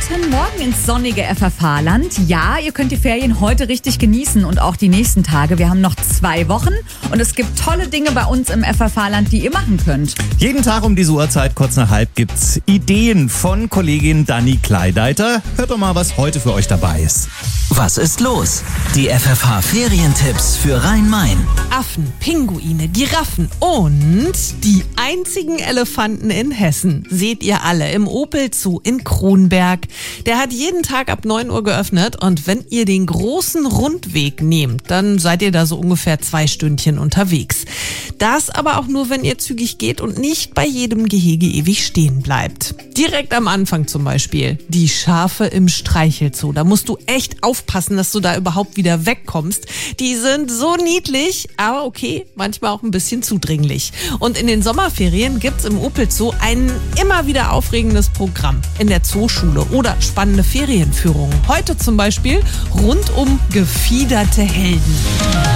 Guten Morgen ins sonnige FFH-Land. Ja, ihr könnt die Ferien heute richtig genießen und auch die nächsten Tage. Wir haben noch 2 Wochen und es gibt tolle Dinge bei uns im FFH-Land, die ihr machen könnt. Jeden Tag um diese Uhrzeit, kurz nach halb, gibt's Ideen von Kollegin Dani Kleideiter. Hört doch mal, was heute für euch dabei ist. Was ist los? Die FFH-Ferientipps für Rhein-Main. Affen, Pinguine, Giraffen und die einzigen Elefanten in Hessen. Seht ihr alle im Opel Zoo in Kronberg. Der hat jeden Tag ab 9 Uhr geöffnet und wenn ihr den großen Rundweg nehmt, dann seid ihr da so ungefähr 2 Stündchen unterwegs. Das aber auch nur, wenn ihr zügig geht und nicht bei jedem Gehege ewig stehen bleibt. Direkt am Anfang zum Beispiel die Schafe im Streichelzoo. Da musst du echt aufpassen, dass du da überhaupt wieder wegkommst. Die sind so niedlich, aber okay, manchmal auch ein bisschen zudringlich. Und in den Sommerferien gibt's im Opel Zoo ein immer wieder aufregendes Programm in der Zooschule oder spannende Ferienführungen. Heute zum Beispiel rund um gefiederte Helden.